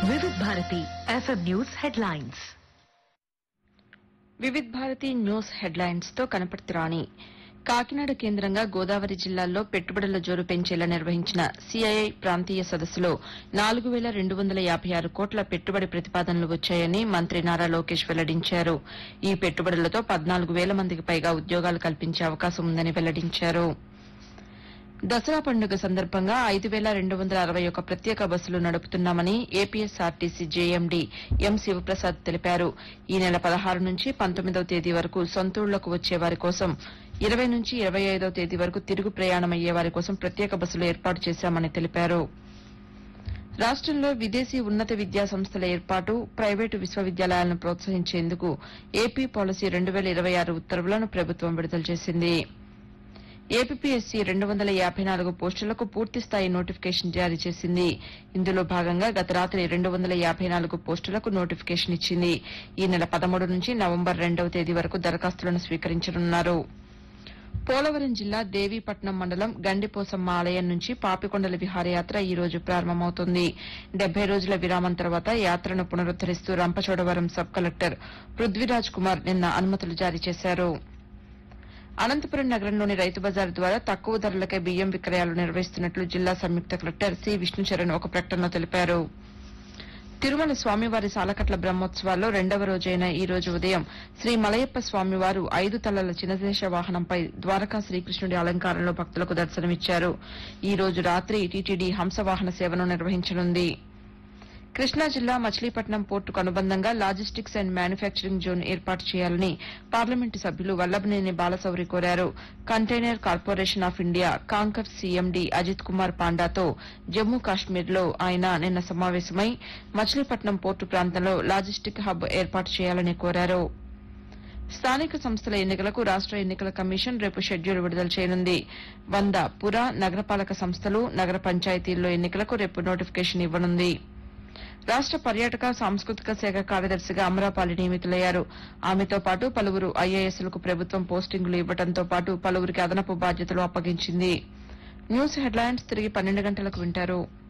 Vividh Bharati FM news headlines. Vividh Bharati news headlines తో కనపర్తి రాణి. కాకినాడ కేంద్రంగా గోదావరి జిల్లాల్లో పెట్టుబడుల జోరు పెంచేలా నిర్వహించిన సిఐఐ ప్రాంతీయ సదస్సులో 4,256 కోట్ల పెట్టుబడి ప్రతిపాదనలు వచ్చాయని మంత్రి నారా లోకేష్ వెల్లడించారు. ఈ పెట్టుబడులతో 14,000 మందికి పైగా ఉద్యోగాలు కల్పించే అవకాశం ఉందని వెల్లడించారు. దసరా పండుగ సందర్భంగా 5,261 ప్రత్యేక బస్సులు నడుపుతున్నామని ఏపీఎస్ఆర్టీసీ జేఎండీ ఎం శివప్రసాద్ తెలిపారు. ఈ నెల 16 నుంచి 19వ తేదీ వరకు సొంతూళ్లకు వచ్చే వారి కోసం, 20 నుంచి 25వ తేదీ వరకు తిరుగు ప్రయాణమయ్యే వారి కోసం ప్రత్యేక బస్సులు ఏర్పాటు చేశామని తెలిపారు. రాష్టంలో విదేశీ ఉన్నత విద్యా సంస్థల ఏర్పాటు, ప్రైవేటు విశ్వవిద్యాలయాలను ప్రోత్సహించేందుకు ఏపీ పాలసీ 2026 ఉత్తర్వులను ప్రభుత్వం విడుదల చేసింది. ఏపీఎస్సీ 254 పోస్టులకు పూర్తిస్థాయి నోటిఫికేషన్ జారీ చేసింది. ఇందులో భాగంగా గత రాత్రి 254 పోస్టులకు నోటిఫికేషన్ ఇచ్చింది. ఈ నెల 13 నుంచి నవంబర్ 2వ తేదీ వరకు దరఖాస్తులను స్వీకరించనున్నారు. పోలవరం జిల్లా దేవీపట్నం మండలం గండిపోసమ్మ ఆలయం నుంచి పాపికొండల విహారయాత్ర ఈ రోజు ప్రారంభమవుతుంది. 70 రోజుల విరామం తర్వాత యాత్రను పునరుద్దరిస్తూ రంపచోడవరం సబ్ కలెక్టర్ పృథ్వీరాజ్ కుమార్ నిన్న అనుమతులు జారీ చేశారు. అనంతపురం నగరంలోని రైతు బజార్ ద్వారా తక్కువ ధరలకే బియ్యం విక్రయాలు నిర్వహిస్తున్నట్లు జిల్లా సంయుక్త కలెక్టర్ సి విష్ణుచరణ్ ఒక ప్రకటనలో తెలిపారు. తిరుమల స్వామివారి సాలకట్ల బ్రహ్మోత్సవాల్లో 2వ రోజైన ఈ రోజు ఉదయం శ్రీ మలయప్ప స్వామివారు 5 తలల చినదేశ వాహనంపై ద్వారకా శ్రీకృష్ణుడి అలంకారంలో భక్తులకు దర్శనమిచ్చారు. ఈ రోజు రాత్రి టీటీడీ హంసవాహన సేవను నిర్వహించనుంది. కృష్ణా జిల్లా మచిలీపట్నం పోర్టుకు అనుబంధంగా లాజిస్టిక్స్ అండ్ మ్యానుఫ్యాక్చరింగ్ జోన్ ఏర్పాటు చేయాలని పార్లమెంటు సభ్యులు వల్లభనేని బాలశౌరి కోరారు. Container corporation of India canker CMD Ajit Kumar పాండాతో Jammu కాశ్మీర్లో ఆయన నిన్న సమావేశమై మచిలీపట్నం పోర్టు ప్రాంతంలో లాజిస్టిక్ హబ్ ఏర్పాటు చేయాలని కోరారు. స్థానిక సంస్థల ఎన్నికలకు రాష్ట ఎన్నికల కమిషన్ రేపు షెడ్యూల్ విడుదల చేయనుంది. 100 పుర నగరపాలక సంస్థలు, నగర పంచాయతీల్లో ఎన్నికలకు రేపు నోటిఫికేషన్ ఇవ్వనుంది. రాష్ట పర్యాటక సాంస్కృతిక శాఖ కార్యదర్శిగా అమరాపాలి నియమితులయ్యారు. ఆమెతో పాటు పలువురు ఐఏఎస్లకు ప్రభుత్వం పోస్టింగులు ఇవ్వడంతో పాటు పలువురికి అదనపు బాధ్యతలు అప్పగించింది. న్యూస్ హెడ్లైన్స్ తిరిగి 12 గంటలకు వింటారు.